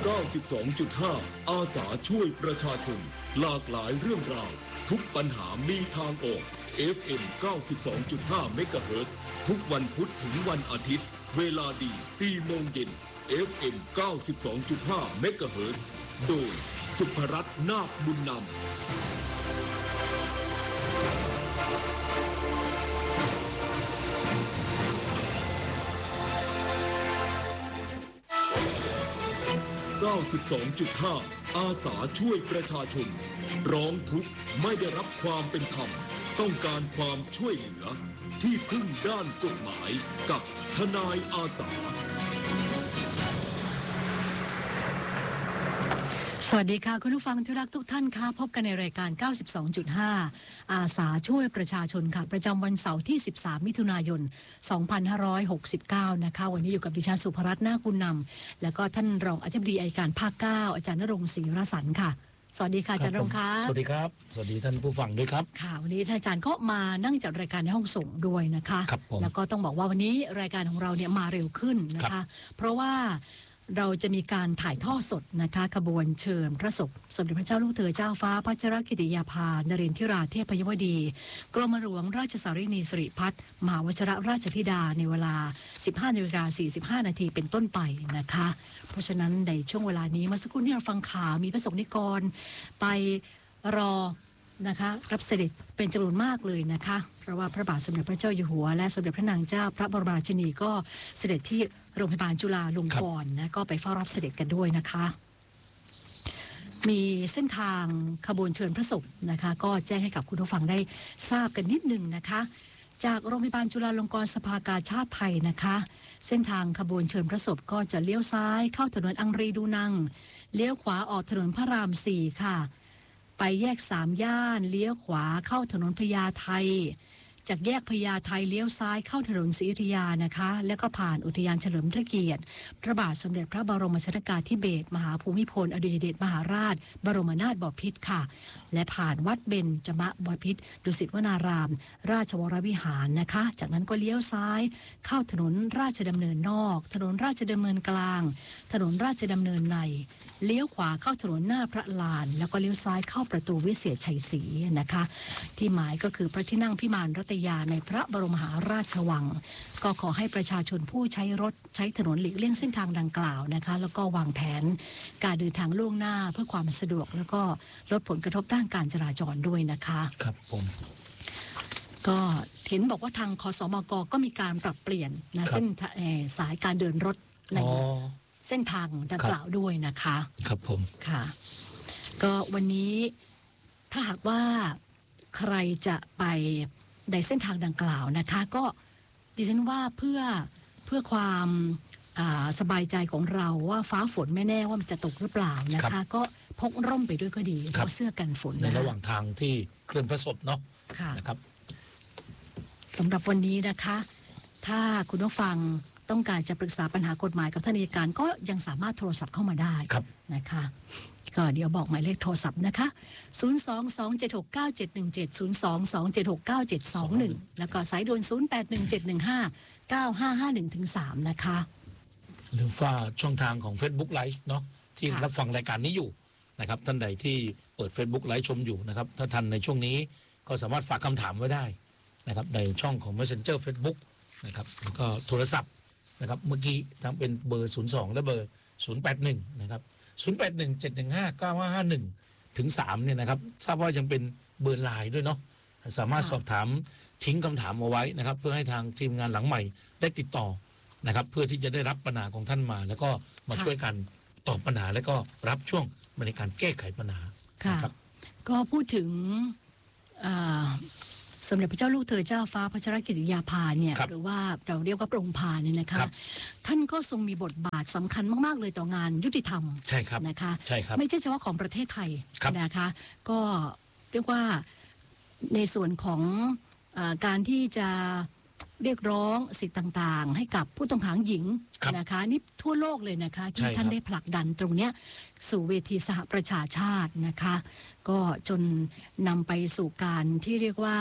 92.5 อาสาช่วยประชาชนหลากหลายเรื่องราวทุกปัญหามีทางออก FM 92.5 เมกะเฮิรตซ์ทุกวันพุธถึงวันอาทิตย์เวลาดี 4 โมงเย็น FM 92.5 เมกะเฮิรตซ์โดยสุภรัตน์นาคบุญนำ92.5 อาสาช่วยประชาชนร้องทุกข์ไม่ได้รับความเป็นธรรมต้องการความช่วยเหลือที่พึ่งด้านกฎหมายกับทนายอาสาสวัสดีค่ะคุณผู้ฟังที่รักทุกท่านค่ะพบกันในรายการ 92.5 อาสาช่วยประชาชนค่ะประจำวันเสาร์ที่ 13 มิถุนายน 2569 นะคะวันนี้อยู่กับดิฉันสุภรัตน์นาคบุญนำแล้วก็ท่านรองอธิบดีอัยการภาค 9 อาจารย์ณรงค์ศรีรสันต์ค่ะสวัสดีค่ะอาจารย์ณรงค์ค่ะสวัสดีครับสวัสดีท่านผู้ฟังด้วยครับค่ะวันนี้ท่านอาจารย์ก็มานั่งจัดรายการในห้องส่งด้วยนะคะแล้วก็ต้องบอกว่าวันนี้รายการของเราเนี่ยมาเร็วขึ้นนะคะเพราะว่าเราจะมีการถ่ายทอดสดนะคะขบวนเชิญพระศพสมเด็จพระเจ้าลูกเธอเจ้าฟ้าพัชรกิติยาภานเรนทิราเทพยวดีกรมหลวงราชสารินีสิริพัฒน์มหาวชิรราชธิดาในเวลา 15:45 นาทีเป็นต้นไปนะคะเพราะฉะนั้นในช่วงเวลานี้เมื่อสักครู่นี้เราฟังข่าวมีพระสงฆ์นิกรไปรอนะคะรับเสด็จเป็นจำนวนมากเลยนะคะเพราะว่าพระบาทสมเด็จพระเจ้าอยู่หัวและสมเด็จพระนางเจ้าพระบรมราชินีก็เสด็จที่โรงพยาบาลจุฬาลงกรณ์นะก็ไปเฝ้ารับเสด็จกันด้วยนะคะมีเส้นทางขบวนเชิญพระศพนะคะก็แจ้งให้กับคุณผู้ฟังได้ทราบกันนิดหนึ่งนะคะจากโรงพยาบาลจุฬาลงกรณ์สภากาชาดไทยนะคะเส้นทางขบวนเชิญพระศพก็จะเลี้ยวซ้ายเข้าถนนอังรีดูนังเลี้ยวขวาออกถนนพระราม 4ค่ะไปแยก3ย่านเลี้ยวขวาเข้าถนนพญาไทจากแยกพญาไทเลี้ยวซ้ายเข้าถนนศรีอยุธยานะคะแล้วก็ผ่านอุทยานเฉลิมพระเกียรติพระบาทสมเด็จพระบรมชนกาธิเบศรมหาภูมิพลอดุลยเดชมหาราชบรมนาถบพิตรค่ะและผ่านวัดเบญจมบพิตรดุสิตวนารามราชวรวิหารนะคะจากนั้นก็เลี้ยวซ้ายเข้าถนนราชดำเนินนอกถนนราชดำเนินกลางถนนราชดำเนินในเลี้ยวขวาเข้าถนนหน้าพระลานแล้วก็เลี้ยวซ้ายเข้าประตูวิเศษชัยศรีนะคะที่หมายก็คือพระที่นั่งพิมานรัตยาในพระบรมมหาราชวังก็ขอให้ประชาชนผู้ใช้รถใช้ถนนหลีกเลี่ยงเส้นทางดังกล่าวนะคะแล้วก็วางแผนการเดินทางล่วงหน้าเพื่อความสะดวกแล้วก็ลดผลกระทบด้านการจราจรด้วยนะคะครับผมก็เห็นบอกว่าทางคสมกก็มีการปรับเปลี่ยนนะเส้นสายการเดินรถในเส้นทางดังกล่าวด้วยนะคะครับผมค่ะก็วันนี้ถ้าหากว่าใครจะไปในเส้นทางดังกล่าวนะคะก็ดิฉันว่าเพื่อความสบายใจของเราว่าฟ้าฝนไม่แน่ว่ามันจะตกหรือเปล่านะคะก็พกร่มไปด้วยก็ดีเพราะเสื้อกันฝนในระหว่างทางที่เคลื่อนพระศพเนาะนะครับสำหรับวันนี้นะคะถ้าคุณผู้ฟังต้องการจะปรึกษาปัญหากฎหมายกับท่านอัยการก็ยังสามารถโทรศัพท์เข้ามาได้นะคะก็เดี๋ยวบอกหมายเลขโทรศัพท์นะคะ022769717 022769721แล้วก็สายด่วน0817159551-3นะคะหรือว่าช่องทางของ Facebook Live เนาะที่รับฟังรายการนี้อยู่นะครับท่านใดที่เปิด Facebook Live ชมอยู่นะครับถ้าทันในช่วงนี้ก็สามารถฝากคำถามไว้ได้นะครับในช่องของ Messenger Facebook นะครับแล้วก็โทรศัพท์นะครับเมื่อกี้ทั้งเป็นเบอร์02และเบอร์081นะครับ0817159551ถึง3เนี่ยนะครับทราบว่ายังเป็นเบอร์ไลน์ด้วยเนาะสามารถสอบถามทิ้งคำถามเอาไว้นะครับเพื่อให้ทางทีมงานหลังใหม่ได้ติดต่อนะครับเพื่อที่จะได้รับปัญหาของท่านมาแล้วก็มาช่วยกันตอบปัญหาและก็รับช่วงในการแก้ไขปัญหาครับก็พูดถึงสมเด็จพระเจ้าลูกเธอเจ้าฟ้าพัชรกิติยาภาเนี่ยหรือว่าเราเรียกว่าพระองค์พาเนี่ยนะคะท่านก็ทรงมีบทบาทสำคัญมากๆเลยต่องานยุติธรรมใช่ครับนะคะใช่ครับไม่ใช่เฉพาะของประเทศไทยนะคะก็เรียกว่าในส่วนของการที่จะเรียกร้องสิทธิ์ต่างๆให้กับผู้ต้องขังหญิงนะคะนี่ทั่วโลกเลยนะคะที่ท่านได้ผลักดันตรงเนี้ยสู่เวทีสหประชาชาตินะคะก็จนนำไปสู่การที่เรียกว่า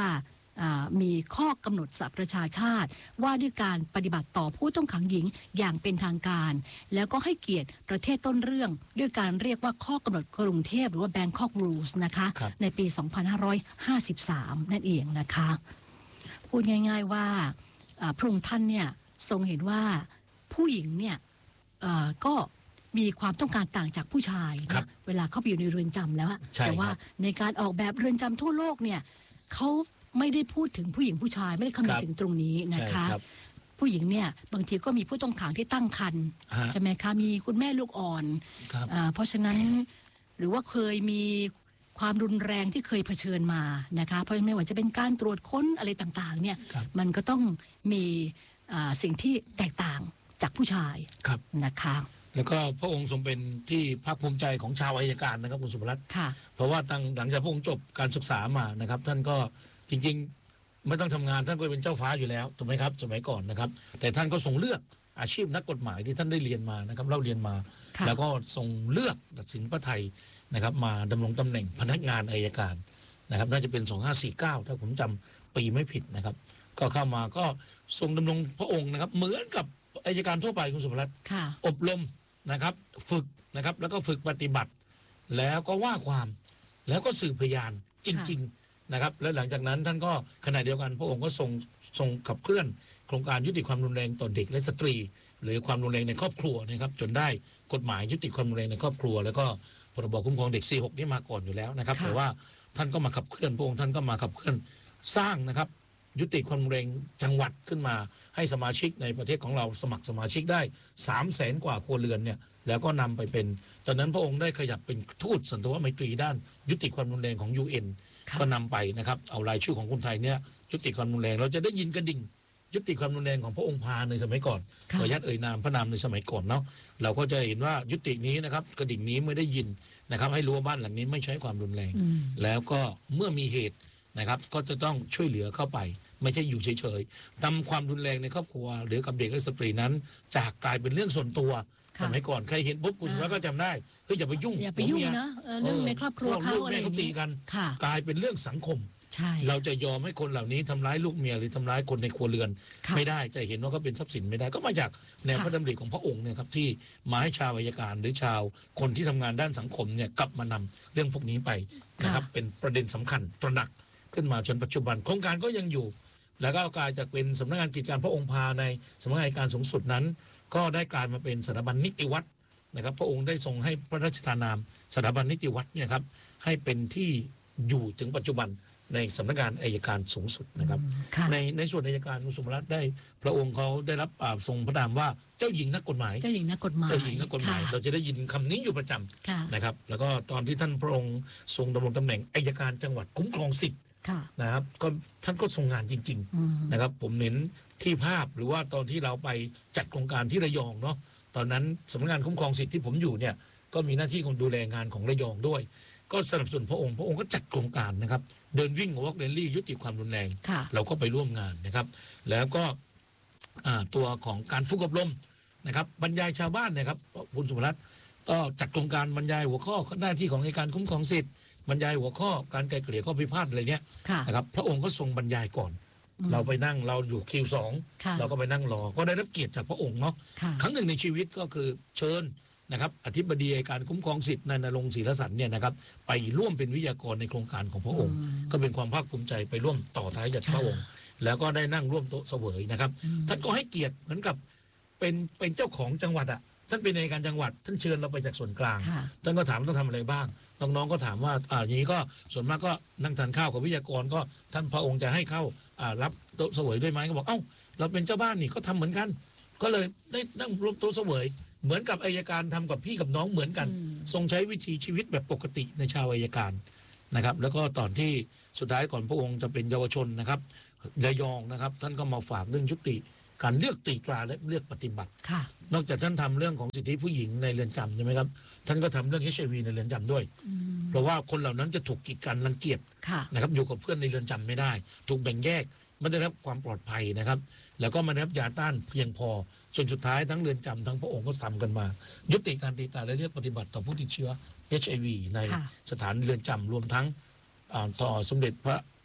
มีข้อกำหนดสหประชาชาติว่าด้วยการปฏิบัติต่อผู้ต้องขังหญิงอย่างเป็นทางการแล้วก็ให้เกียรติประเทศต้นเรื่องด้วยการเรียกว่าข้อกำหนดกรุงเทพหรือว่า Bangkok Rules นะคะในปี 2553 นั่นเองนะคะพูดง่ายๆว่าพระองค์ท่านเนี่ยทรงเห็นว่าผู้หญิงเนี่ยก็มีความต้องการต่างจากผู้ชายนะเวลาเข้าไปอยู่ในเรือนจำแล้วแต่ว่าในการออกแบบเรือนจำทั่วโลกเนี่ยเขาไม่ได้พูดถึงผู้หญิงผู้ชายไม่ได้คำนึงถึงตรงนี้นะคะผู้หญิงเนี่ยบางทีก็มีผู้ต้องขังที่ตั้งครรภ์ใช่ไหมคะมีคุณแม่ลูกอ่อนเพราะฉะนั้นหรือว่าเคยมีความรุนแรงที่เคยเผชิญมานะคะเพราะไม่ว่าจะเป็นการตรวจค้นอะไรต่างๆเนี่ยมันก็ต้องมีสิ่งที่แตกต่างจากผู้ชายนะคะแล้วก็พระองค์ทรงเป็นที่ภาคภูมิใจของชาวอัยการนะครับคุณสุภรัตน์เพราะว่าหลังจากพระองค์จบการศึกษามานะครับท่านก็จริงๆไม่ต้องทำงานท่านก็เป็นเจ้าฟ้าอยู่แล้วถูกไหมครับสมัยก่อนนะครับแต่ท่านก็ทรงเลือกอาชีพนักกฎหมายที่ท่านได้เรียนมานะครับเล่าเรียนมาแล้วก็ทรงเลือกตัดสินพระไทยนะครับมาดำรงตำแหน่งพนักงานอัยการนะครับน่าจะเป็น2549ถ้าผมจำปีไม่ผิดนะครับก็เข้ามาก็ทรงดำรงพระองค์นะครับเหมือนกับอัยการทั่วไปคุณสุภรัตน์อบรมนะครับฝึกนะครับแล้วก็ฝึกปฏิบัติแล้วก็ว่าความแล้วก็สืบพยานจริงๆนะครับและหลังจากนั้นท่านก็ขณะเดียวกันพระองค์ก็ทรงขับเคลื่อนโครงการยุติความรุนแรงต่อเด็กและสตรีหรือความรุนแรงในครอบครัวนะครับจนได้กฎหมายยุติความรุนแรงในครอบครัวแล้วก็พรบคุ้มครองเด็ก46นี่มาก่อนอยู่แล้วนะครับแต่ว่าท่านก็มาขับเคลื่อนพระองค์ท่านก็มาขับเคลื่อนสร้างนะครับยุติความรุนแรงจังหวัดขึ้นมาให้สมาชิกในประเทศของเราสมัครสมาชิกได้300,000 กว่าครัวเรือนเนี่ยแล้วก็นำไปเป็นตอนนั้นพระองค์ได้ขยับเป็นทูตสันตวไมตรีด้านยุติความรุนแรงของ UN ก็นำไปนะครับเอารายชื่อของคนไทยเนี่ยยุติความรุนแรงเราจะได้ยินกระดิ่งยุติความรุนแรงของพระองค์พาในสมัยก่อนขออนุญาตเอ่ยนามพระนามในสมัยก่อนเนาะเราก็จะเห็นว่ายุตินี้นะครับกระดิ่งนี้ไม่ได้ยินนะครับให้รู้ว่าบ้านหลังนี้ไม่ใช้ความรุนแรงแล้วก็เมื่อมีเหตุนะครับก็จะต้องช่วยเหลือเข้าไปไม่ใช่อยู่เฉยๆทำความรุนแรงในครอบครัวหรือกับเด็กและสตรีนั้นจากกลายเป็นเรื่องส่วนตัวสมัยก่อนใครเห็นปุ๊บคุณสุภาพก็จำได้เฮ้ยอย่าไปยุ่งนะเรื่องในครอบครัวเขาอะไรเขาตีกันกลายเป็นเรื่องสังคมเราจะยอมให้คนเหล่านี้ทำร้ายลูกเมียหรือทำร้ายคนในครัวเรือนไม่ได้จะเห็นว่าเขาเป็นทรัพย์สินไม่ได้ก็มาจากแนวพระดำริของพระองค์เนี่ยครับที่มาให้ชาวอัยการหรือชาวคนที่ทำงานด้านสังคมเนี่ยกลับมานำเรื่องพวกนี้ไปนะครับเป็นประเด็นสำคัญตระหนักขึ้นมาจนปัจจุบันโครงการก็ยังอยู่แล้วก็กลายจากเป็นสำนักงานกิจการพระองค์พาในสำนักงานอัยการสูงสุดนั้นก็ได้กลายมาเป็นสถาบันนิติวัฒน์นะครับพระองค์ได้ทรงให้พระราชทานนามสถาบันนิติวัฒน์เนี่ยครับให้เป็นที่อยู่ถึงปัจจุบันในสำนักงานอัยการสูงสุดนะครับในส่วนอัยการคุณสุภรัตน์ได้พระองค์เขาได้รับทรงพระนามว่าเจ้าหญิงนักกฎหมายเราจะได้ยินคำนี้อยู่ประจำนะครับแล้วก็ตอนที่ท่านพระองค์ทรงดำรงตำแหน่งอัยการจังหวัดคุ้มครองสิทธิ์นะครับก็ท่านก็ทรงงานจริงๆนะครับผมเห็นที่ภาพหรือว่าตอนที่เราไปจัดโครงการที่ระยองเนาะตอนนั้นสำนักงานคุ้มครองสิทธิ์ที่ผมอยู่เนี่ยก็มีหน้าที่คนดูแลงานของระยองด้วยก็สนับสนุนพระองค์ก็จัดโครงการนะครับเดินวิ่งวอล์กเรลลี่ยุติความรุนแรงเราก็ไปร่วมงานนะครับแล้วก็ตัวของการฝึกอบรมนะครับบรรยายชาวบ้านนะครับคุณสุภรัตน์ก็จัดโครงการบรรยายหัวข้อหน้าที่ของอัยการคุ้มครองสิทธิ์บรรยายหัวข้อการไกล่เกลี่ยข้อพิพาทอะไรเนี้ยนะครับพระองค์ก็ทรงบรรยายก่อนเราไปนั่งเราอยู่คิว2เราก็ไปนั่งรอก็ได้รับเกียรติจากพระองค์เนาะครั้งหนึ่งในชีวิตก็คือเชิญนะครับอธิบดีอัยการคุ้มครองสิทธิ์นายณรงค์ศรีรสันเนี่ยนะครับไปร่วมเป็นวิทยากรในโครงการของพระองค์ก็เป็นความภาคภูมิใจไปร่วมต่อท้ายจากพระองค์แล้วก็ได้นั่งร่วมโต๊ะเสวยนะครับท่านก็ให้เกียรติเหมือนกับเป็นเจ้าของจังหวัดอ่ะท่านเป็นอัยการจังหวัดท่านเชิญเราไปจากส่วนกลางท่านก็ถามต้องทำอะไรบ้างน้องๆก็ถามว่าอย่างนี้ก็ส่วนมากก็นั่งทานข้าวกับวิทยากรก็ท่านพระองค์จะให้เข้ารับโต๊ะเสวยด้วยไหมก็บอกเอ้าเราเป็นเจ้าบ้านนี่ก็ทำเหมือนกันก็เลยได้นั่งร่วมโต๊ะเสวยเหมือนกับอัยการทำกับพี่กับน้องเหมือนกันทรงใช้วิถีชีวิตแบบปกติในชาวอัยการนะครับแล้วก็ตอนที่สุดท้ายก่อนพระองค์จะเป็นเยาวชนนะครับระยองนะครับท่านก็มาฝากเรื่องยุติการเลือกตีตราและเลือกปฏิบัตินอกจากท่านทำเรื่องของสิทธิผู้หญิงในเรือนจำใช่ไหมครับท่านก็ทำเรื่อง HIV ในเรือนจำด้วยเพราะว่าคนเหล่านั้นจะถูกกีดกันรังเกียจนะครับอยู่กับเพื่อนในเรือนจำไม่ได้ถูกแบ่งแยกไม่ได้รับความปลอดภัยนะครับแล้วก็ไม่ได้รับยาต้านเพียงพอจนสุดท้ายทั้งเรือนจำทั้งพระองค์ก็ทำกันมายุติการตีตราและเลือกปฏิบัติต่อผู้ติดเชื้อ HIV ในสถานเรือนจำรวมทั้งต่อสมเด็จพระ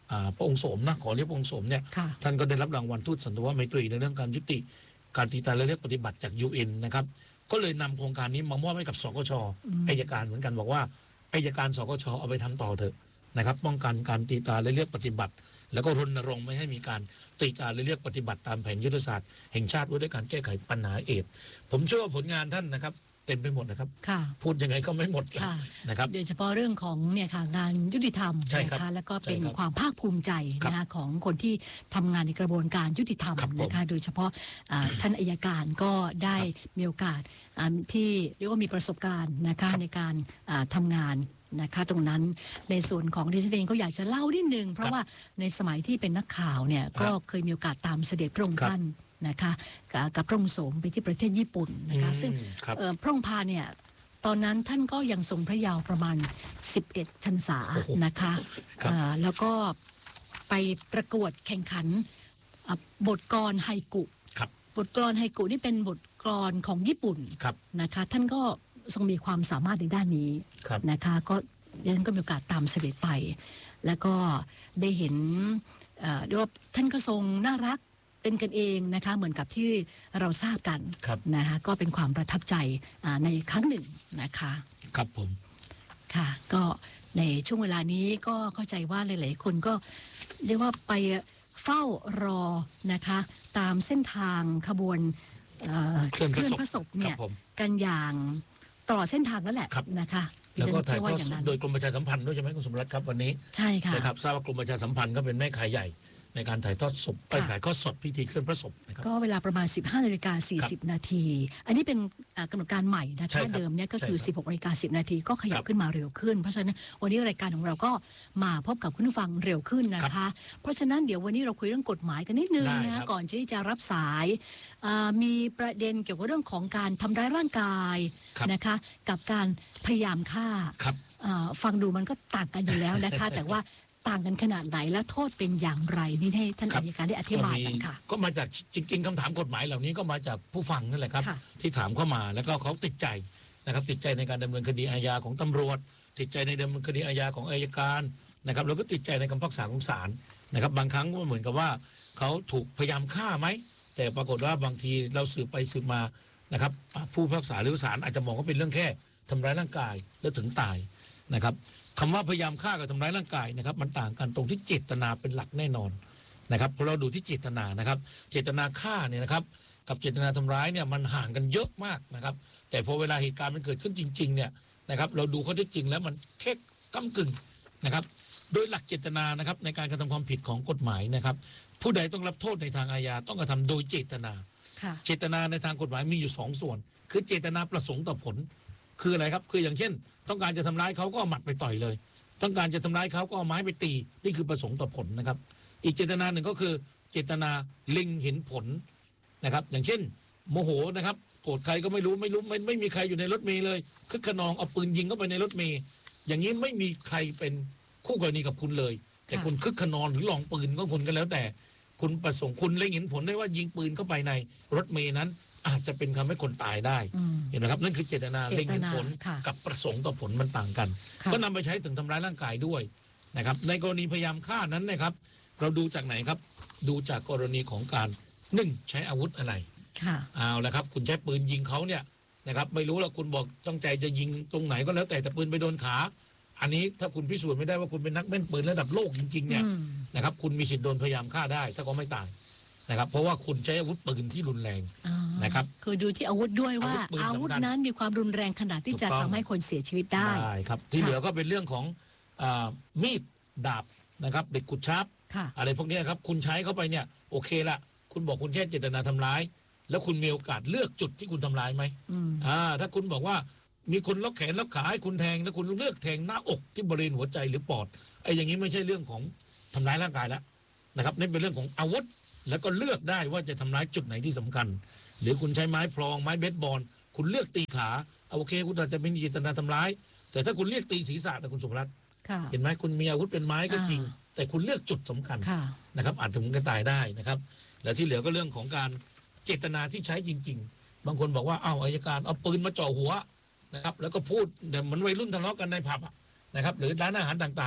พระองค์โสมนะขอเรียกพระองค์โสมเนี่ยท่านก็ได้รับรางวัลทูตสันตวไมตรีในเรื่องการยุติการตีตายและเลือกปฏิบัติจาก UN นะครับก็เลยนำโครงการนี้มามอบให้กับสกช.อัยการเหมือนกันบอกว่าอัยการสกช.เอาไปทำต่อเถอะนะครับป้องกันการตีตายและเลือกปฏิบัติแล้วก็รณรงค์ไม่ให้มีการตีตายและเลือกปฏิบัติตามแผนยุทธศาสตร์แห่งชาติว่าด้วยการแก้ไขปัญหาเอดส์ผมเชื่อว่าผลงานท่านนะครับเต็มไปหมดนะครับพูดยังไงก็ไม่หมดนะครับโดยเฉพาะเรื่องของเนี่ยค่ะงานยุติธรรมนะคะแล้วก็เป็นความภาคภูมิใจนะคะของคนที่ทำงานในกระบวนการยุติธรรมนะคะโดยเฉพาะท่านอัยการก็ได้มีโอกาสที่เรียกว่ามีประสบการณ์นะคะในการทำงานนะคะตรงนั้นในส่วนของดิฉันเองก็อยากจะเล่านิดนึงเพราะว่าในสมัยที่เป็นนักข่าวเนี่ยก็เคยมีโอกาสตามเสด็จพระองค์ท่านนะคะกับพระองค์โสมไปที่ประเทศญี่ปุ่นนะคะซึ่งพระองค์พาเนี่ยตอนนั้นท่านก็ยังทรงพระเยาว์ประมาณ11 พรรษานะคะแล้วก็ไปประกวดแข่งขันบทกลอนไฮกุบทกลอนไฮกุนี่เป็นบทกลอนของญี่ปุ่นนะคะท่านก็ทรงมีความสามารถในด้านนี้นะคะก็ดิฉันก็มีโอกาสตามเสด็จไปแล้วก็ได้เห็นเรียกว่าท่านก็ทรงน่ารักเป็นกันเองนะคะเหมือนกับที่เราทราบกันนะคะก็เป็นความประทับใจในครั้งหนึ่งนะคะครับผมค่ะก็ในช่วงเวลานี้ก็เข้าใจว่าหลายๆคนก็เรียกว่าไปเฝ้ารอนะคะตามเส้นทางขบวนเคลื่อนพระศพเนี่ยกันอย่างตลอดเส้นทางนั่นแหละนะคะแล้วก็ถ่ายทอดโดยกรมประชาสัมพันธ์ด้วยใช่ไหมคุณสมรัตน์ครับวันนี้ใช่ค่ะนะครับทราบว่ากรมประชาสัมพันธ์ก็เป็นแม่ขายใหญ่ในการถ่ายทอดศพถ่ายทอดสดพิธีเคลื่อนพระศพนะครับก็เวลาประมาณ 15:40 นาทีอันนี้เป็นกำหนดการใหม่นะคะเดิมเนี่ยก็คือ 16:10 นาทีก็ขยับขึ้นมาเร็วขึ้นเพราะฉะนั้นวันนี้รายการของเราก็มาพบกับคุณผู้ฟังเร็วขึ้นนะคะเพราะฉะนั้นเดี๋ยววันนี้เราคุยเรื่องกฎหมายกันนิดนึงนะคะก่อนที่จะรับสายมีประเด็นเกี่ยวกับเรื่องของการทำร้ายร่างกายนะคะกับการพยายามฆ่าฟังดูมันก็ต่างกันอยู่แล้วนะคะแต่ว่าต่างกันขนาดไหนและโทษเป็นอย่างไรนี่ให้ท่านอัยการได้อธิบายกันค่ะก็มาจากจริงๆคำถามกฎหมายเหล่านี้ก็มาจากผู้ฟังนั่นแหละครับที่ถามเข้ามาแล้วก็เขาติดใจนะครับติดใจในการดำเนินคดีอาญาของตำรวจติดใจในดำเนินคดีอาญาของอัยการนะครับแล้วก็ติดใจในคำพิพากษาของศาลนะครับบางครั้งก็เหมือนกับว่าเขาถูกพยายามฆ่าไหมแต่ปรากฏว่าบางทีเราสืบไปสืบมานะครับผู้พิพากษาหรือศาลอาจจะมองว่าเป็นเรื่องแค่ทำร้ายร่างกายแล้วถึงตายนะครับคำว่าพยายามฆ่ากับทำร้ายร่างกายนะครับมันต่างกันตรงที่เจตนาเป็นหลักแน่นอนนะครับเพราะเราดูที่เจตนานะครับเจตนาฆ่าเนี่ยนะครับกับเจตนาทำร้ายเนี่ยมันห่างกันเยอะมากนะครับแต่พอเวลาเหตุการณ์มันเกิดขึ้นจริงๆเนี่ยนะครับเราดูข้อเท็จจริงแล้วมันแค่ก้ำกึ่งนะครับโดยหลักเจตนานะครับในการกระทำความผิดของกฎหมายนะครับผู้ใดต้องรับโทษในทางอาญาต้องกระทำโดยเจตนาเจตนาในทางกฎหมายมีอยู่2 ส่วนคือเจตนาประสงค์ต่อผลคืออะไรครับคืออย่างเช่นต้องการจะทำร้ายเขาก็เอาหมัดไปต่อยเลยต้องการจะทำร้ายเขาก็เอาไม้ไปตีนี่คือประสงค์ต่อผลนะครับอีกเจตนาหนึ่งก็คือเจตนาเล็งเห็นผลนะครับอย่างเช่นโมโหนะครับโกรธใครก็ไม่รู้ไม่มีใครอยู่ในรถเมล์เลยคึกขนองเอาปืนยิงเข้าไปในรถเมล์อย่างนี้ไม่มีใครเป็นคู่กรณีกับคุณเลยแต่คุณคึกขนองหรือลองปืนก็คุณก็แล้วแต่คุณประสงค์คุณเล็งเห็นผลได้ว่ายิงปืนเข้าไปในรถเมล์นั้นอาจจะเป็นทำให้คนตายได้เห็นไหมครับนั่นคือเจตนาเล็งเห็นผลกับประสงค์ต่อผลมันต่างกันก็นำไปใช้ถึงทำร้ายร่างกายด้วยนะครับในกรณีพยายามฆ่านั้นนะครับเราดูจากไหนครับดูจากกรณีของการ1ใช้อาวุธอะไรเอาละครับคุณใช้ปืนยิงเขาเนี่ยนะครับไม่รู้แล้วคุณบอกต้องใจจะยิงตรงไหนก็แล้วแต่ปืนไปโดนขาอันนี้ถ้าคุณพิสูจน์ไม่ได้ว่าคุณเป็นนักแม่นปืนระดับโลกจริงๆเนี่ยนะครับคุณมีสิทธิ์โดนพยายามฆ่าได้ถ้าก็ไม่ต่างนะครับเพราะว่าคุณใช้อาวุธปืนที่รุนแรงนะครับคือดูที่อาวุธด้วยว่าอาวุธนั้นมีความรุนแรงขนาดที่จะทำให้คนเสียชีวิตได้ครับที่เหลือก็เป็นเรื่องของมีดดาบนะครับเด็กกุดชาร์ปอะไรพวกนี้ครับคุณใช้เข้าไปเนี่ยโอเคละคุณบอกคุณแค่เจตนาทำร้ายแล้วคุณมีโอกาสเลือกจุดที่คุณทำร้ายไหมถ้าคุณบอกว่ามีคนล็อกแขนล็อกขาให้คุณแทงแล้วคุณเลือกแทงหน้าอกที่บริเวณหัวใจหรือปอดไอ้อย่างนี้ไม่ใช่เรื่องของทำร้ายร่างกายแล้วนะครับนี่เป็นเรื่องของอาวุธแล้วก็เลือกได้ว่าจะทำร้ายจุดไหนที่สำคัญหรือคุณใช้ไม้พลองไม้เบสบอลคุณเลือกตีขาโอเคคุณอาจจะเป็นเจตนาทำร้ายแต่ถ้าคุณเลือกตีศีรษะนะคุณสุภรัตน์เห็นไหมคุณมีอาวุธเป็นไม้ก็จริงแต่คุณเลือกจุดสำคัญนะครับอาจถึงกระตายได้นะครับแล้วที่เหลือก็เรื่องของการเจตนาที่ใช้จริงๆบางคนบอกว่าอัยการเอาปืนมาจ่อหัวนะครับแล้วก็พูดเหมือนวัยรุ่นทะเลาะกันในผับนะครับหรือร้านอาหารต่างๆ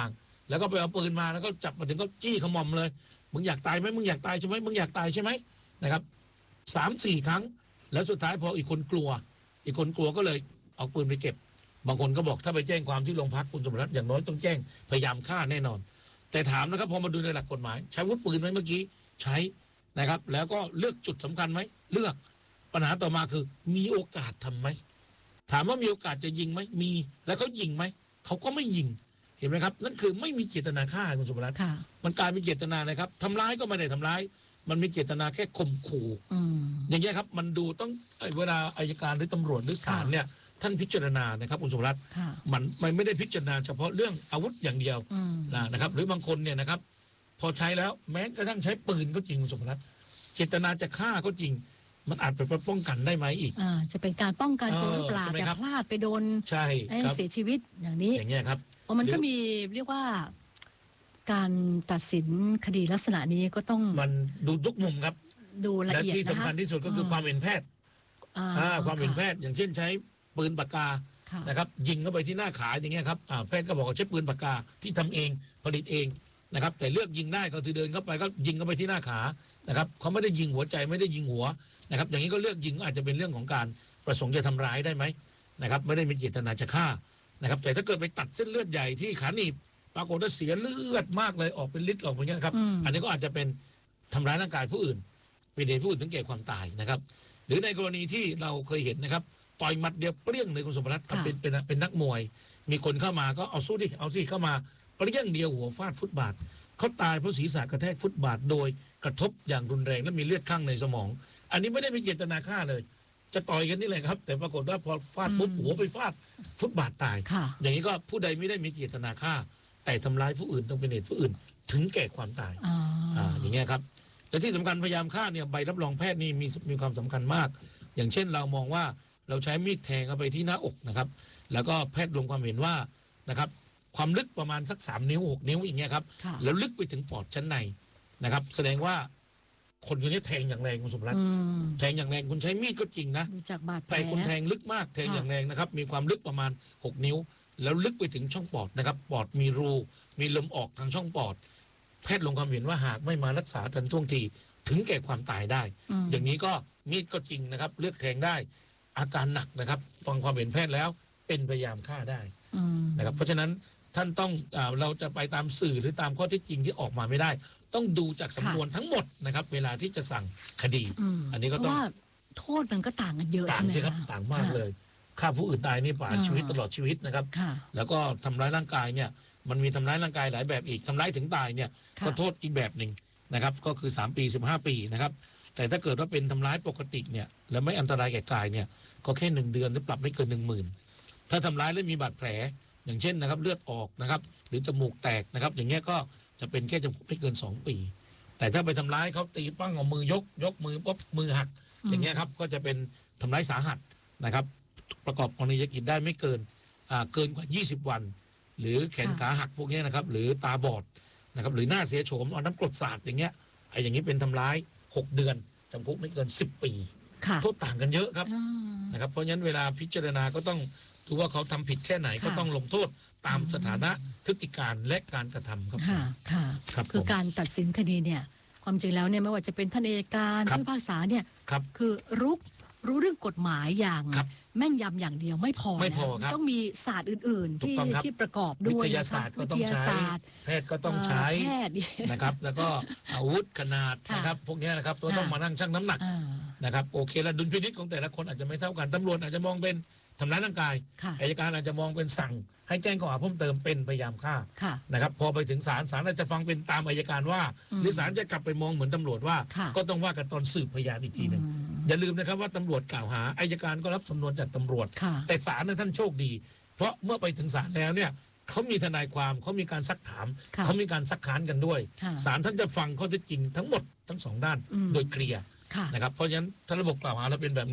แล้วก็ไปเอาปืนมาแล้วก็จับมาถึงก็จี้ขมอมเลยมึงอยากตายไหมมึงอยากตายใช่ไหมมึงอยากตายใช่ไหมนะครับ3-4 ครั้งแล้วสุดท้ายพออีกคนกลัวก็เลยเอาปืนไปเก็บบางคนก็บอกถ้าไปแจ้งความที่โรงพักคุณสมรัตน์อย่างน้อยต้องแจ้งพยายามฆ่าแน่นอนแต่ถามนะครับพอมาดูในหลักกฎหมายใช้อาวุธปืนไหมเมื่อกี้ใช้นะครับแล้วก็เลือกจุดสำคัญไหมเลือกปัญหาต่อมาคือมีโอกาสทำไหมถามว่ามีโอกาสจะยิงไหมมีแล้วเขายิงไหมเขาก็ไม่ยิงเห็นไหมครับนั่นคือไม่มีเจตนาฆ่าคุณสมรัตน์มันกลายเป็นเจตนาเลยครับทำร้ายก็ไม่ได้ทำร้ายมันมีเจตนาแค่ข่มขู่อย่างเงี้ยครับมันดูต้องเวลาอัยการหรือตำรวจหรือศาลเนี่ยท่านพิจารณานะครับคุณสมรัตน์มันไม่ได้พิจารณาเฉพาะเรื่องอาวุธอย่างเดียวนะครับหรือบางคนเนี่ยนะครับพอใช้แล้วแม้กระทั่งใช้ปืนก็จริงคุณสมรัตน์เจตนาจะฆ่าก็จริงมันอาจไปป้องกันได้ไหมอีกจะเป็นการป้องกันตัวหรือเปล่าแต่พลาดไปโดนเสียชีวิตอย่างนี้อย่างเงี้ยครับเพราะมันก็มีเรียกว่าการตัดสินคดีลักษณะนี้ก็ต้องมันดูทุกมุมครับดูละเอียดและที่สำคัญที่สุดก็คือความเห็นแพทย์ความเห็นแพทย์อย่างเช่นใช้ปืนปากกานะครับยิงเข้าไปที่หน้าขาอย่างเงี้ยครับแพทย์ก็บอกว่าใช้ปืนปากกาที่ทำเองผลิตเองนะครับแต่เลือกยิงได้ก็คือเดินเข้าไปก็ยิงเข้าไปที่หน้าขานะครับเขาไม่ได้ยิงหัวใจไม่ได้ยิงหัวนะครับอย่างนี้ก็เลือกยิงอาจจะเป็นเรื่องของการประสงค์จะทำร้ายได้ไหมนะครับไม่ได้มีเจตนาจะฆ่านะครับแต่ถ้าเกิดไปตัดเส้นเลือดใหญ่ที่ขาหนีบปรากฏว่าเสียเลือดมากเลยออกเป็นลิตรออกอย่างเงี้ยครับอันนี้ก็อาจจะเป็นทำร้ายร่างกายผู้อื่นเป็นเหตุผู้อื่นถึงแก่ความตายนะครับหรือในกรณีที่เราเคยเห็นนะครับต่อยหมัดเดียวเปรี้ยงเลยคุณสมรัตน์เป็นนักมวยมีคนเข้ามาก็เอาสู้ดิเอาสิเข้ามาเปรี้ยงเดียวหัวฟาดฟุตบาทเขาตายเพราะศีรษะกระแทกฟุตบาทโดยกระทบอย่างรุนแรงและมีเลือดข้างในสมองอันนี้ไม่ได้มีเจตนาฆ่าเลยจะต่อยกันนี่แหละครับแต่ปรากฏว่าพอฟาดปุ๊บหัวไปฟาดฟุตบาทตายอย่างนี้ก็ผู้ใดไม่ได้มีเจตนาฆ่าแต่ทำร้ายผู้อื่นต้องเป็นเหตุผู้อื่นถึงแก่ความตายอย่างเงี้ยครับและที่สำคัญพยายามฆ่าเนี่ยใบรับรองแพทย์นี่มีความสำคัญมากอย่างเช่นเรามองว่าเราใช้มีดแทงเข้าไปที่หน้าอกนะครับแล้วก็แพทย์ลงความเห็นว่านะครับความลึกประมาณสัก3 นิ้ว 6 นิ้วอย่างเงี้ยครับแล้วลึกไปถึงปอดชั้นในนะครับแสดงว่าคนคนนี้แทงอย่างแรงคุณสมรัตน์แทงอย่างแรงคุณใช้มีดก็จริงนะแต่คุณแทงลึกมากแทงอย่างแรงนะครับมีความลึกประมาณ6 นิ้วแล้วลึกไปถึงช่องปอดนะครับปอดมีรูมีลมออกทางช่องปอดแพทย์ลงความเห็นว่าหากไม่มารักษาทันท่วงทีถึงแก่ความตายได้อย่างนี้ก็มีดก็จริงนะครับเลือกแทงได้อาการหนักนะครับฟังความเห็นแพทย์แล้วเป็นพยายามฆ่าได้นะครับเพราะฉะนั้นท่านต้องเราจะไปตามสื่อหรือตามข้อเท็จจริงที่ออกมาไม่ได้ต้องดูจากสำนวนทั้งหมดนะครับเวลาที่จะสั่งคดีอันนี้ก็ต้องว่าโทษมันก็ต่างกันเยอะใช่ไหมครับต่างมากเลยฆ่าผู้อื่นตายนี่ประหารชีวิตตลอดชีวิตนะครับแล้วก็ทำร้ายร่างกายเนี่ยมันมีทำร้ายร่างกายหลายแบบอีกทำร้ายถึงตายเนี่ยก็โทษอีกแบบหนึ่งนะครับก็คือ3 ปี 15 ปีนะครับแต่ถ้าเกิดว่าเป็นทำร้ายปกติเนี่ยแล้วไม่อันตรายแก่กายเนี่ยก็แค่1 เดือนหรือปรับไม่เกิน 10,000ถ้าทำร้ายแล้วมีบาดแผลอย่างเช่นนะครับเลือดออกนะครับหรือจมูกแตกนะครับอย่างเงี้ยก็จะเป็นแค่จำคุกไม่เกิน2 ปีแต่ถ้าไปทำร้ายเขาตีปั้งเอามือยกมือปุ๊บมือหักอย่างเงี้ยครับก็จะเป็นทำร้ายสาหัสนะครับประกอบกรณียกิจได้ไม่เกินกว่า20 วันหรือแขนขาหักพวกนี้นะครับหรือตาบอดนะครับหรือหน้าเสียโฉมเอาน้ำกรดสาดอย่างเงี้ยไอ้อย่างนี้เป็นทำร้าย6 เดือนจำคุกไม่เกิน10 ปีโทษต่างกันเยอะครับนะครับเพราะฉะนั้นเวลาพิจารณาก็ต้องดูว่าเขาทำผิดแค่ไหนก็ต้องลงโทษตามสถานะพฤติการและการกระทำครับค่ะคือการตัดสินคดีเนี่ยความจริงแล้วเนี่ยไม่ว่าจะเป็นท่านอัยการผู้พิพากษาเนี่ยคือรู้เรื่องกฎหมายอย่างแม่นยำอย่างเดียวไม่พอนะต้องมีศาสตร์อื่นๆที่ประกอบด้วยวิทยาศาสตร์ก็ต้องใช้แพทย์ก็ต้องใช้นะครับแล้วก็อาวุธขนาดนะครับพวกนี้นะครับต้องมานั่งชั่งน้ำหนักนะครับโอเคแล้วดุลพินิจของแต่ละคนอาจจะไม่เท่ากันตำรวจอาจจะมองเป็นทำร้ายร่างกายอัยการอาจจะมองเป็นสั่งให้แจ้งข้อหาเพิ่มเติมเป็นพยายามฆ่านะครับพอไปถึงศาลอาจจะฟังเป็นตามอัยการว่าหรือศาลจะกลับไปมองเหมือนตำรวจว่าก็ต้องว่ากันตอนสืบพยานอีกทีหนึ่งอย่าลืมนะครับว่าตำรวจกล่าวหาอัยการก็รับสำนวนจากตำรวจแต่ศาลท่านโชคดีเพราะเมื่อไปถึงศาลแล้วเนี่ยเขามีทนายความเขามีการซักถามเขามีการซักค้านกันด้วยศาลท่านจะฟังข้อเท็จจริงทั้งหมดทั้ง2 ด้านโดยเคลียร์นะครับเพราะฉะนั้นถ้าระบบกล่าวหาเราเป็นแบบนี้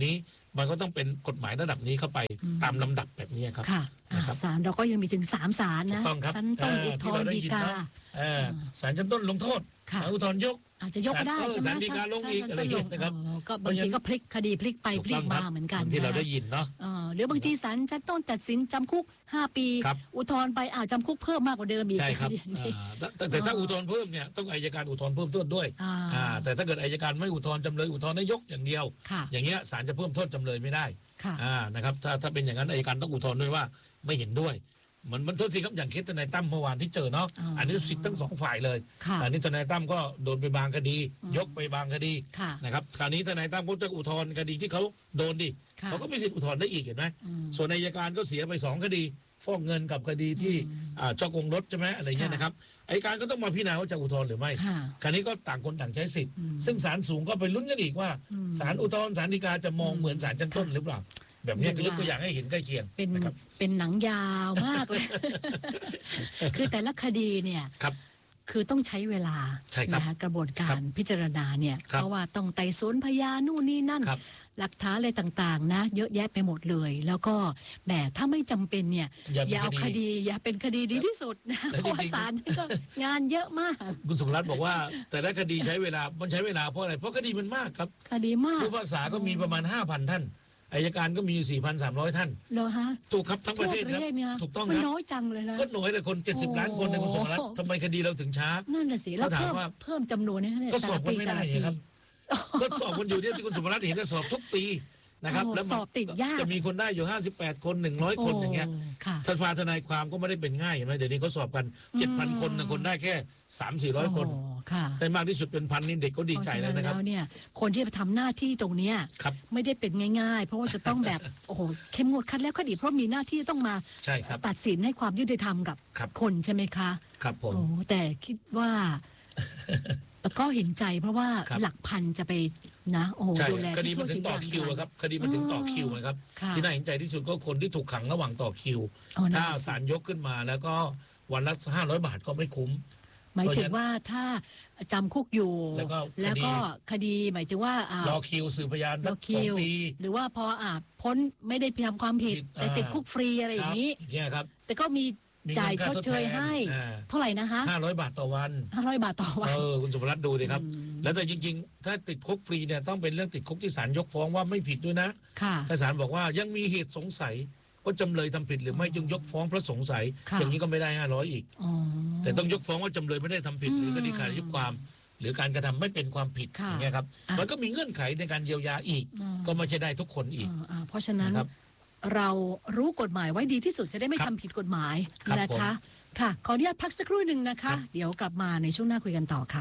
มันก็ต้องเป็นกฎหมายระดับนี้เข้าไปตามลำดับแบบนี้ครับค่ะศาลเราก็ยังมีถึง3ศาลนะชั้นต้นอุทธรณ์ฎีกาศาลชั้นต้นลงโทษศาลอุทธรณ์ยกอาจจะยกก็ได้ศาลฎีกาลงอีกอะไรอย่างเงี้ยนะครับก็บางทีก็พลิกคดีพลิกไปพลิกมาเหมือนกันที่เราได้ยินเนาะหรือบางทีศาลชั้นต้นตัดสินจำคุก5 ปีอุทธรณ์ไปจำคุกเพิ่มมากกว่าเดิมอีกใช่ครับแต่ถ้าอุทธรณ์เพิ่มเนี่ยต้องอัยการอุทธรณ์เพิ่มโทษด้วยแต่ถ้าเกิดอัยการไม่อุทธรณ์จำเลยอุทธรณ์ได้ยกอย่างเดียวอย่างเงี้ยศาลจะเพิ่มโทษจำเลยไม่ได้นะครับถ้าเป็นอย่างนั้นอัยการต้องอุทธรณ์ด้วยว่าไม่เห็นด้วยมันโทษทีครับอย่างเคสทนายตั้มเมื่อวานที่เจอเนาะอันนี้สิทธิ์ทั้ง2 ฝ่ายเลยอันนี้ทนายตั้มก็โดนไปบางคดียกไปบางคดีนะครับคราวนี้ทนายตั้มก็จะอุทธรณ์คดีที่เขาโดนดิเขาก็มีสิทธิ์อุทธรณ์ได้อีกเห็นไหมส่วนอัยการก็เสียไป2 คดีฟ้องเงินกับคดีที่เจ้าโกงรถใช่ไหมอะไรเงี้ยนะครับอัยการก็ต้องมาพิจารณาว่าจะอุทธรณ์หรือไม่คราวนี้ก็ต่างคนต่างใช้สิทธิ์ซึ่งศาลสูงก็ไปลุ้นกันอีกว่าศาลอุทธรณ์ศาลฎีกาจะมองเหมือนศาลชั้นต้นหรือเปล่าแบบนี้ก็ยกตัวอย่างให้เห็นใกล้เคียงเป็นหนังยาวมากเลยคือแต่ละคดีเนี่ยคือต้องใช้เวลานะคะกระบวนการพิจารณาเนี่ยเพราะว่าต้องไต่สวนพยานนู่นนี่นั่นหลักฐานอะไรต่างๆนะเยอะแยะไปหมดเลยแล้วก็แหมถ้าไม่จำเป็นเนี่ยอย่าเอาคดีอย่าเป็นคดีดีที่สุดนะเพราะศาลก็งานเยอะมากคุณสมรัตน์บอกว่าแต่ละคดีใช้เวลามันใช้เวลาเพราะอะไรเพราะคดีมันมากครับคดีมากผู้พิพากษาก็มีประมาณ 5,000 ท่านอัยการก็มี 4,300 ท่านเหรอฮะถูกครับทั้งประเทศครับถูกต้องครับมันน้อยจังเลยนะก็น้อยแต่คน70 ล้านคนในคุณสมรัตน์ทำไมคดีเราถึงช้านั่นแหละสิแล้วเพิ่มจำนวนนี่ก็สอบกันไม่ได้ครับก็สอบคนอยู่เนี่ยที่คุณสมรัตน์เห็นก็สอบทุกปีนะครับแล้วสอบติดยากจะมีคนได้อยู่58 คน100 คนอย่างเงี้ยสภาทนายความก็ไม่ได้เป็นง่ายเห็นไหมเดี๋ยวนี้เขาสอบกัน 7,000 คนคนได้แค่ 300-400 คนได้มากที่สุดเป็นพันนี่เด็กก็ดีใจแล้วนะครับแล้วเนี่ยคนที่ไปทำหน้าที่ตรงเนี้ยไม่ได้เป็นง่ายๆเพราะว่าจะต้องแบบโอ้โหเข้มงวดคัดแล้วคัดอีกเพราะมีหน้าที่ต้องมาตัดสินให้ความยุติธรรมกับคนใช่ไหมคะครับผมแต่คิดว่าก็เห็นใจเพราะว่าหลักพันจะไปนะโอ้โหดูแลคดีมันถึงต่อคิวครับคดีมันถึงต่อคิวนะครับที่น่าเห็นใจที่สุดก็คนที่ถูกขังระหว่างต่อคิวถ้าศาลยกขึ้นมาแล้วก็วันละ500 บาทก็ไม่คุ้มหมายถึงว่าถ้าจำคุกอยู่แล้วก็คดีหมายถึงว่ารอคิวสืบพยาน2 ปีหรือว่าพอพ้นไม่ได้ทำความผิดแต่ติดคุกฟรีอะไรอย่างนี้แต่ก็มีจ่ายชดเชยให้เท่าไหร่นะคะ 500 บาทต่อวัน 500 บาทต่อวันคุณสุภรัตน์ดูดิครับแล้วแต่จริงๆถ้าติดคุกฟรีเนี่ยต้องเป็นเรื่องติดคุกที่ศาลยกฟ้องว่าไม่ผิดด้วยนะถ้าศาลบอกว่ายังมีเหตุสงสัยว่าจำเลยทำผิดหรือไม่จึงยกฟ้องเพราะสงสัยอย่างนี้ก็ไม่ได้500อีกแต่ต้องยกฟ้องว่าจำเลยไม่ได้ทำผิดหรือคดีขาดอายุความหรือการกระทำไม่เป็นความผิดอย่างเงี้ยครับมันก็มีเงื่อนไขในการเยียวยาอีกก็ไม่ใช่ได้ทุกคนอีกเพราะฉะนั้นเรารู้กฎหมายไว้ดีที่สุดจะได้ไม่ทำผิดกฎหมายนะคะค่ะขออนุญาตพักสักครู่หนึ่งนะคะเดี๋ยวกลับมาในช่วงหน้าคุยกันต่อค่ะ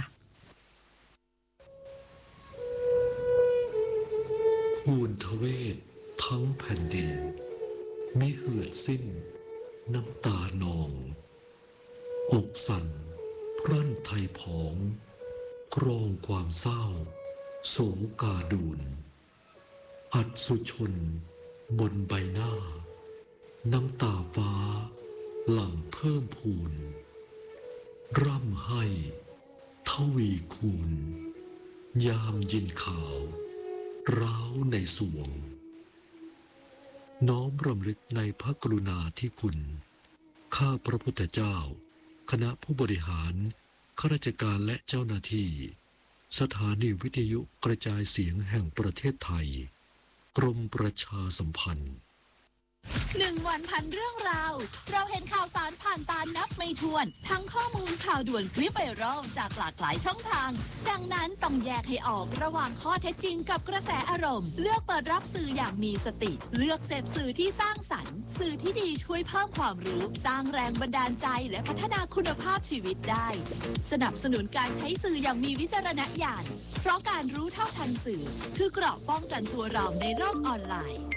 ภูนทเวศทั้งแผ่นดินมิเหือดสิ้นน้ำตานองอกสั่นพรั่นไทยผองกรองความเศร้าโศกาดูนอัศสุชนบนใบหน้าน้ำตาฟ้าหลั่งเพิ่มพูนร่ำให้ทวีคูณยามยินข่าวร้าวในสวงน้อมรำลึกในพระกรุณาธิคุณข้าพระพุทธเจ้าคณะผู้บริหารข้าราชการและเจ้าหน้าที่สถานีวิทยุกระจายเสียงแห่งประเทศไทยกรมประชาสัมพันธ์ 1 วันพันเรื่องราวเราเห็นข่าวสารผ่านตานับไม่ถ้วนทั้งข้อมูลข่าวด่วนคลิปไวรัลจากหลากหลายช่องทางดังนั้นต้องแยกให้ออกระหว่างข้อเท็จจริงกับกระแสอารมณ์เลือกเปิดรับสื่ออย่างมีสติเลือกเสพสื่อที่สร้างสรรค์สื่อที่ดีช่วยเพิ่มความรู้สร้างแรงบันดาลใจและพัฒนาคุณภาพชีวิตได้สนับสนุนการใช้สื่ออย่างมีวิจารณญาณเพราะการรู้เท่าทันสื่อคือเกราะป้องกันตัวเราในโลกออนไลน์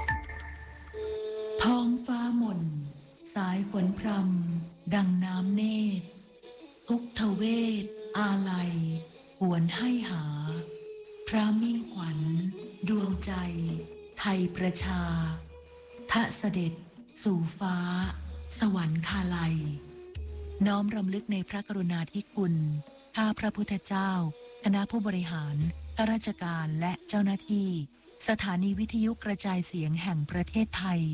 ท้องฟ้าหม่นสายฝนพรำดังน้ำเนตรทุกทเวศอาลัยหวนให้หาพระมิ่งขวัญดวงใจไทยประชาทะเสด็จสู่ฟ้าสวรรคาลัยน้อมรำลึกในพระกรุณาธิคุณข้าพระพุทธเจ้าคณะผู้บริหารข้าราชการและเจ้าหน้าที่สถานีวิทยุกระจายเสียงแห่งประเทศไทย